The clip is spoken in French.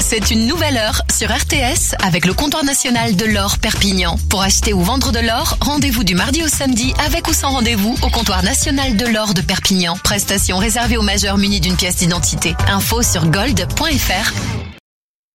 C'est une nouvelle heure sur RTS avec le comptoir national de l'or Perpignan. Pour acheter ou vendre de l'or, rendez-vous du mardi au samedi avec ou sans rendez-vous au comptoir national de l'or de Perpignan. Prestation réservée aux majeurs munis d'une pièce d'identité. Info sur gold.fr.